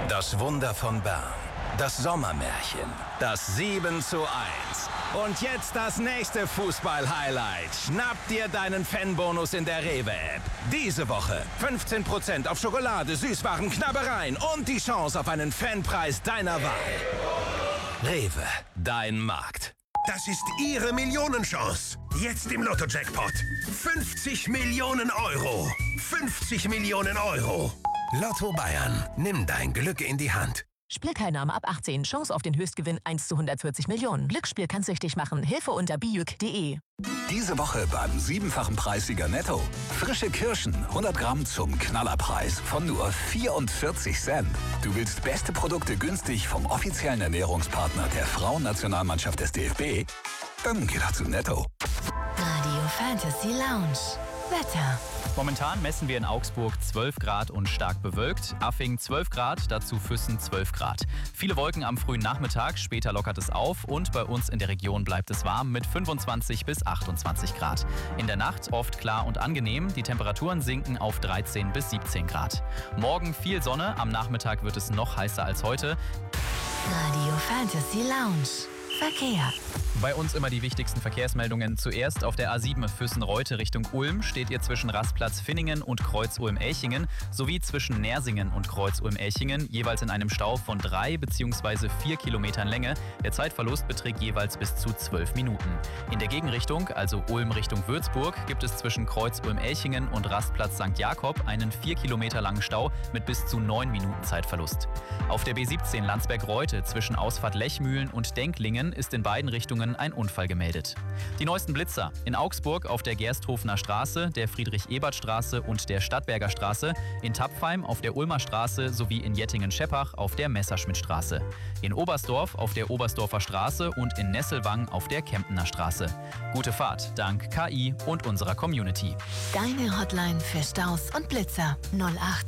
Das Wunder von Bern. Das Sommermärchen. Das 7:1. Und jetzt das nächste Fußball-Highlight. Schnapp dir deinen Fanbonus in der Rewe-App. Diese Woche 15% auf Schokolade, Süßwaren, Knabbereien und die Chance auf einen Fanpreis deiner Wahl. Rewe, dein Markt. Das ist Ihre Millionenchance. Jetzt im Lotto-Jackpot. 50 Millionen Euro. 50 Millionen Euro. Lotto Bayern. Nimm dein Glück in die Hand. Spielteilnahme ab 18. Chance auf den Höchstgewinn 1:140 Millionen. Glücksspiel kann süchtig machen. Hilfe unter bijuk.de. Diese Woche beim 7-fachen Preissieger Netto. Frische Kirschen, 100 Gramm zum Knallerpreis von nur 44 Cent. Du willst beste Produkte günstig vom offiziellen Ernährungspartner der Frauennationalmannschaft des DFB? Dann geh doch zu Netto. Radio Fantasy Lounge. Wetter. Momentan messen wir in Augsburg 12 Grad und stark bewölkt. Affing 12 Grad, dazu Füssen 12 Grad. Viele Wolken am frühen Nachmittag, später lockert es auf und bei uns in der Region bleibt es warm mit 25 bis 28 Grad. In der Nacht oft klar und angenehm, die Temperaturen sinken auf 13 bis 17 Grad. Morgen viel Sonne, am Nachmittag wird es noch heißer als heute. Radio Fantasy Lounge. Verkehr. Bei uns immer die wichtigsten Verkehrsmeldungen. Zuerst auf der A7 Füssen-Reute Richtung Ulm steht ihr zwischen Rastplatz Finningen und Kreuz Ulm-Elchingen sowie zwischen Nersingen und Kreuz Ulm-Elchingen jeweils in einem Stau von 3 bzw. 4 Kilometern Länge. Der Zeitverlust beträgt jeweils bis zu 12 Minuten. In der Gegenrichtung, also Ulm Richtung Würzburg, gibt es zwischen Kreuz Ulm-Elchingen und Rastplatz St. Jakob einen 4 Kilometer langen Stau mit bis zu 9 Minuten Zeitverlust. Auf der B17 Landsberg-Reute zwischen Ausfahrt Lechmühlen und Denklingen ist in beiden Richtungen ein Unfall gemeldet. Die neuesten Blitzer in Augsburg auf der Gersthofener Straße, der Friedrich-Ebert-Straße und der Stadtberger Straße, in Tapfheim auf der Ulmer Straße sowie in Jettingen-Scheppach auf der Messerschmittstraße, in Oberstdorf auf der Oberstdorfer Straße und in Nesselwang auf der Kemptener Straße. Gute Fahrt dank KI und unserer Community. Deine Hotline für Staus und Blitzer 08